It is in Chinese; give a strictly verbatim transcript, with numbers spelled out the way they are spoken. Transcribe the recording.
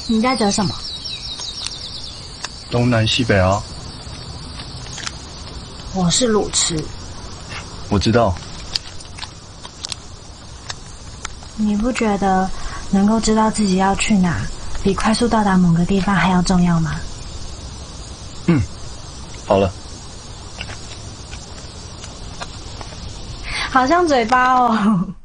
你在折什么？ 东南西北啊。 我是路痴。 我知道。 你不觉得能够知道自己要去哪，比快速到达某个地方还要重要吗？ 嗯，好了。 好像嘴巴哦。